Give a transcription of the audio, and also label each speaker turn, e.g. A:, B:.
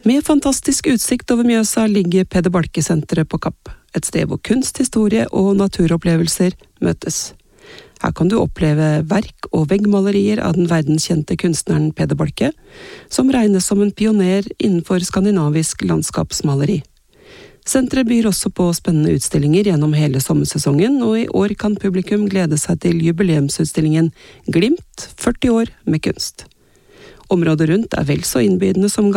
A: Med fantastisk utsikt over Mjøsa ligger Peder Balke-senteret på Kapp, et sted hvor kunst, historie og naturopplevelser møtes. Her kan du oppleve verk og veggmalerier av den verdenskjente kunstneren Peder Balke, som regnes som en pioner innenfor skandinavisk landskapsmaleri. Senteret byr også på spennende utstillinger gjennom hele sommersesongen, og i år kan publikum glede seg til jubileumsutstillingen Glimt 40 år med kunst. Området rundt er vel så innbydende som